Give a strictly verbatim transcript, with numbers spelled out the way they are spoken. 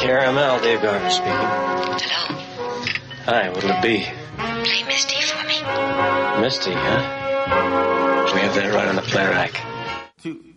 Caramel, Dave Garver speaking. Hello. Hi, what'll it be? Play Misty for me. Misty, huh? We have that right on the play rack. Two.